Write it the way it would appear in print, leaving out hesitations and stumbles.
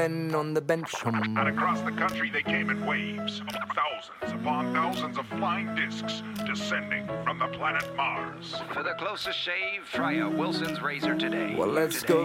men on the bench. And across the country they came in waves. Thousands upon thousands of flying discs descending from the planet Mars. For the closest shave, try a Wilson's razor today. Well, let's go.